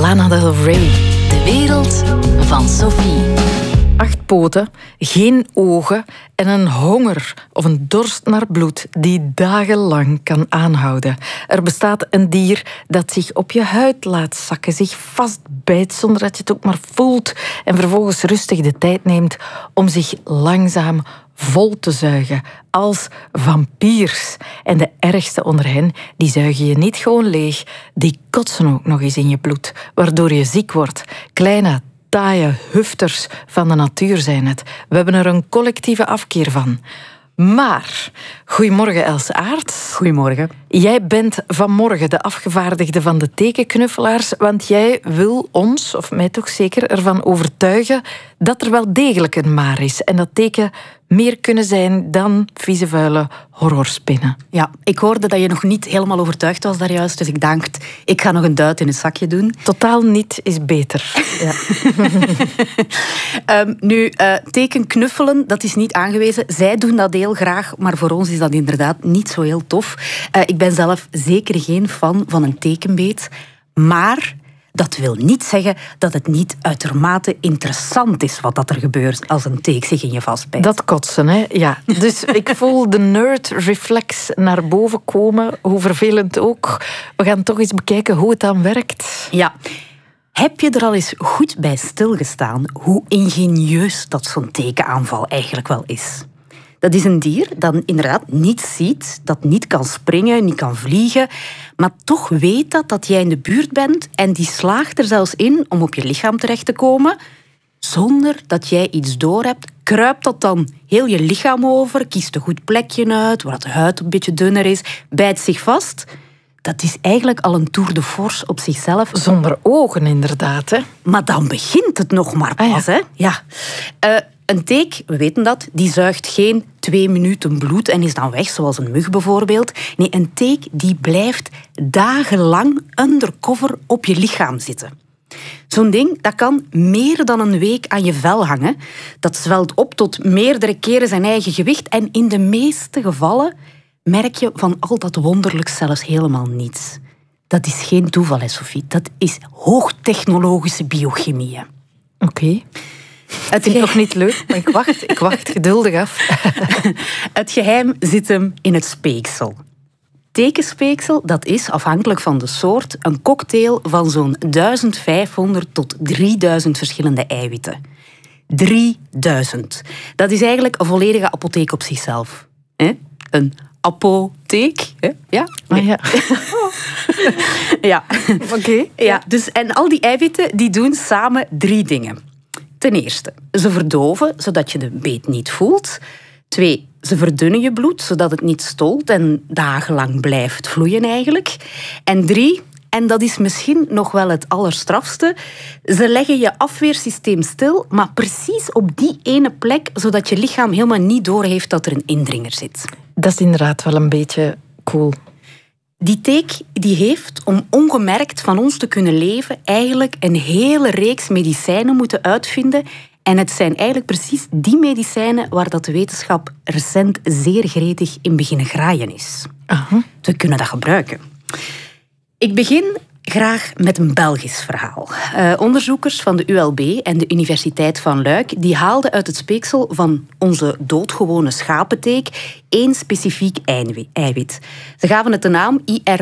Lana Del Rey. De wereld van Sophie. 8 poten, geen ogen en een honger of een dorst naar bloed die dagenlang kan aanhouden. Er bestaat een dier dat zich op je huid laat zakken, zich vastbijt zonder dat je het ook maar voelt en vervolgens rustig de tijd neemt om zich langzaam vol te zuigen, als vampiers. En de ergste onder hen, die zuigen je niet gewoon leeg, die kotsen ook nog eens in je bloed, waardoor je ziek wordt. Kleine, taaie hufters van de natuur zijn het. We hebben er een collectieve afkeer van. Maar, goedemorgen Else Aerts. Goedemorgen. Jij bent vanmorgen de afgevaardigde van de tekenknuffelaars, want jij wil ons, of mij toch zeker, ervan overtuigen dat er wel degelijk een maar is. En dat teken meer kunnen zijn dan vieze vuile horrorspinnen. Ja, ik hoorde dat je nog niet helemaal overtuigd was daar juist, dus ik dacht, ik ga nog een duit in het zakje doen. Totaal niet is beter. Ja. Tekenknuffelen, dat is niet aangewezen. Zij doen dat heel graag, maar voor ons is dat inderdaad niet zo heel tof. Ik ben zelf zeker geen fan van een tekenbeet, maar dat wil niet zeggen dat het niet uitermate interessant is wat dat er gebeurt als een teek zich in je vastbijt. Dat kotsen, hè? Ja. Dus ik voel de nerd-reflex naar boven komen, hoe vervelend ook. We gaan toch eens bekijken hoe het dan werkt. Ja. Heb je er al eens goed bij stilgestaan hoe ingenieus dat zo'n tekenaanval eigenlijk wel is? Dat is een dier dat inderdaad niet ziet, dat niet kan springen, niet kan vliegen, maar toch weet dat jij in de buurt bent en die slaagt er zelfs in om op je lichaam terecht te komen. Zonder dat jij iets doorhebt, kruipt dat dan heel je lichaam over, kiest een goed plekje uit, waar de huid een beetje dunner is, bijt zich vast. Dat is eigenlijk al een tour de force op zichzelf. Zonder ogen, inderdaad, hè? Maar dan begint het nog maar pas, hè? Ja. Een teek, we weten dat, die zuigt geen 2 minuten bloed en is dan weg, zoals een mug bijvoorbeeld. Nee, een teek die blijft dagenlang undercover op je lichaam zitten. Zo'n ding, dat kan meer dan een week aan je vel hangen. Dat zwelt op tot meerdere keren zijn eigen gewicht en in de meeste gevallen merk je van al dat wonderlijks zelfs helemaal niets. Dat is geen toeval, hè, Sophie. Dat is hoogtechnologische biochemie. Oké. Het is nog niet leuk, maar ik wacht geduldig af. Het geheim zit hem in het speeksel. Tekenspeeksel, dat is, afhankelijk van de soort, een cocktail van zo'n 1500 tot 3000 verschillende eiwitten. 3000. Dat is eigenlijk een volledige apotheek op zichzelf. Een apotheek. Ja? Nee. Ah, ja. Ja. Oké. Ja, dus, en al die eiwitten die doen samen 3 dingen. Ten eerste, ze verdoven, zodat je de beet niet voelt. 2, ze verdunnen je bloed, zodat het niet stolt en dagenlang blijft vloeien eigenlijk. En 3, en dat is misschien nog wel het allerstrafste, ze leggen je afweersysteem stil, maar precies op die ene plek, zodat je lichaam helemaal niet doorheeft dat er een indringer zit. Dat is inderdaad wel een beetje cool. Die teek die heeft, om ongemerkt van ons te kunnen leven, eigenlijk een hele reeks medicijnen moeten uitvinden. En het zijn eigenlijk precies die medicijnen waar dat de wetenschap recent zeer gretig in beginnen graaien is. Aha. We kunnen dat gebruiken. Ik begin graag met een Belgisch verhaal. Onderzoekers van de ULB en de Universiteit van Luik die haalden uit het speeksel van onze doodgewone schapenteek 1 specifiek eiwit. Ze gaven het de naam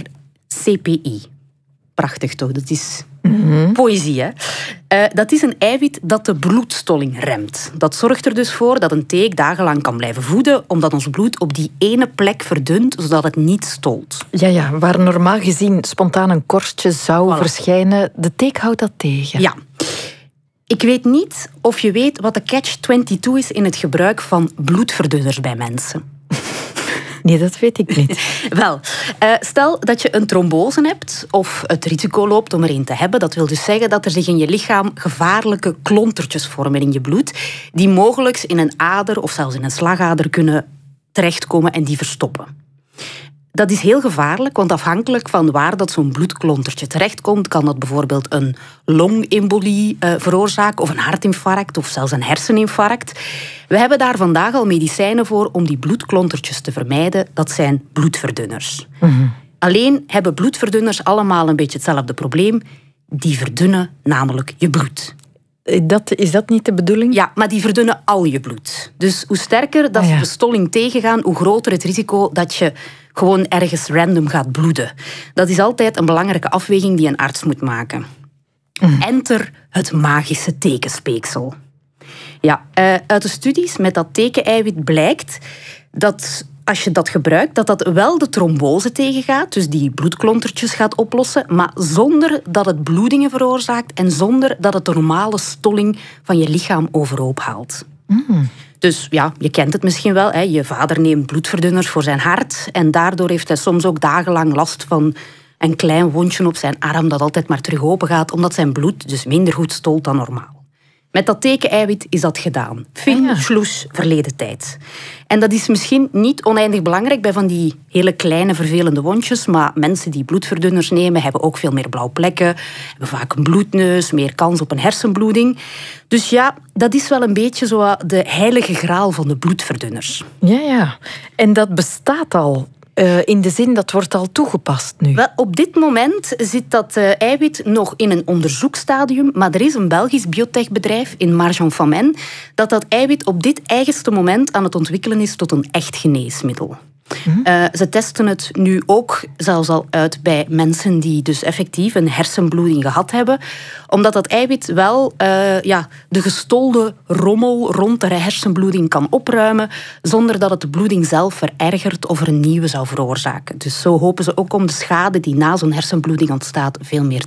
IRCPI. Prachtig toch? Dat is poëzie, hè? Dat is een eiwit dat de bloedstolling remt. Dat zorgt er dus voor dat een teek dagenlang kan blijven voeden, omdat ons bloed op die ene plek verdunt, zodat het niet stolt. Ja, waar normaal gezien spontaan een korstje zou verschijnen, de teek houdt dat tegen. Ja. Ik weet niet of je weet wat de catch-22 is in het gebruik van bloedverdunners bij mensen. Nee, dat weet ik niet. Wel, stel dat je een trombose hebt of het risico loopt om er een te hebben. Dat wil dus zeggen dat er zich in je lichaam gevaarlijke klontertjes vormen in je bloed, die mogelijk in een ader of zelfs in een slagader kunnen terechtkomen en die verstoppen. Dat is heel gevaarlijk, want afhankelijk van waar dat zo'n bloedklontertje terechtkomt, kan dat bijvoorbeeld een longembolie veroorzaken of een hartinfarct of zelfs een herseninfarct. We hebben daar vandaag al medicijnen voor om die bloedklontertjes te vermijden. Dat zijn bloedverdunners. Alleen hebben bloedverdunners allemaal een beetje hetzelfde probleem. die verdunnen namelijk je bloed. Is dat niet de bedoeling? Ja, maar die verdunnen al je bloed. Dus hoe sterker dat ze de stolling tegengaan, hoe groter het risico dat je gewoon ergens random gaat bloeden. Dat is altijd een belangrijke afweging die een arts moet maken. Enter het magische tekenspeeksel. Ja, uit de studies met dat tekeneiwit blijkt dat als je dat gebruikt, dat wel de trombose tegengaat, dus die bloedklontertjes gaat oplossen, maar zonder dat het bloedingen veroorzaakt en zonder dat het de normale stolling van je lichaam overhoop haalt. Dus ja, je kent het misschien wel. Hè. Je vader neemt bloedverdunners voor zijn hart en daardoor heeft hij soms ook dagenlang last van een klein wondje op zijn arm dat altijd maar terug open gaat, omdat zijn bloed dus minder goed stolt dan normaal. Met dat tekeneiwit is dat gedaan. Fin, schloes, verleden tijd. En dat is misschien niet oneindig belangrijk bij van die hele kleine vervelende wondjes, maar mensen die bloedverdunners nemen hebben ook veel meer blauwe plekken, hebben vaak een bloedneus, meer kans op een hersenbloeding. Dus ja, dat is wel een beetje zo de heilige graal van de bloedverdunners. Ja. En dat bestaat al. In de zin, dat wordt al toegepast nu. Wel, op dit moment zit dat eiwit nog in een onderzoekstadium, maar er is een Belgisch biotechbedrijf in Marge-en-Famenne dat eiwit op dit eigenste moment aan het ontwikkelen is tot een echt geneesmiddel. Ze testen het nu ook zelfs al uit bij mensen die dus effectief een hersenbloeding gehad hebben, omdat dat eiwit wel de gestolde rommel rond de hersenbloeding kan opruimen, zonder dat het de bloeding zelf verergert of er een nieuwe zou veroorzaken. Dus zo hopen ze ook om de schade die na zo'n hersenbloeding ontstaat veel meer